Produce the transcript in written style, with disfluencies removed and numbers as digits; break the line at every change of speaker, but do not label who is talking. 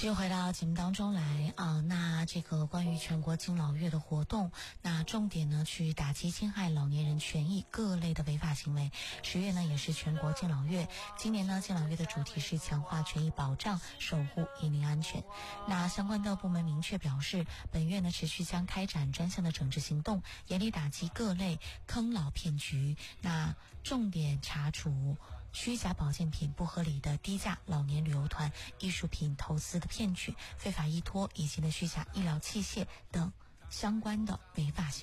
继续回到节目当中来啊，那这个关于全国敬老月的活动，那重点呢去打击侵害老年人权益各类的违法行为。10月呢也是全国敬老月，今年呢敬老月的主题是强化权益保障，守护引领安全。那相关的部门明确表示，本月呢持续将开展专项的整治行动，严厉打击各类坑老骗局，那重点查处虚假保健品、不合理的低价老年旅游团、艺术品投资的骗局、非法依托以及的虚假医疗器械等相关的违法行为。